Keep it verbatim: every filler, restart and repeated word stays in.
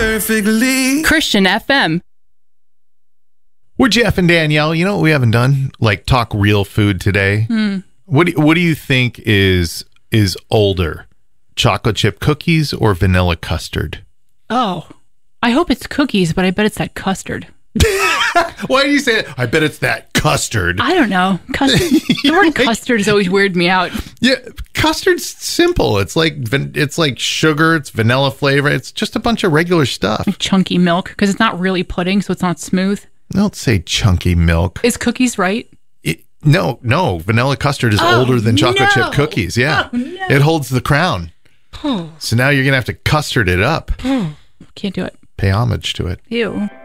perfectly. Christian F M. We're Jeff and Danielle. You know what we haven't done? Like talk real food today. Hmm. What do, what do you think is is older? Chocolate chip cookies or vanilla custard? Oh, I hope it's cookies, but I bet it's that custard. Why do you say that? I bet it's that custard. I don't know. Custard. The word custard has always weirded me out. Yeah, custard's simple. It's like van- it's like sugar. It's vanilla flavor. It's just a bunch of regular stuff. Like chunky milk, because it's not really pudding, so it's not smooth. Don't say chunky milk. Is cookies right? It, no, no. Vanilla custard is Oh, older than chocolate no. chip cookies. Yeah, Oh, no. it holds the crown. So now you're gonna have to custard it up. Can't do it. Pay homage to it. Ew.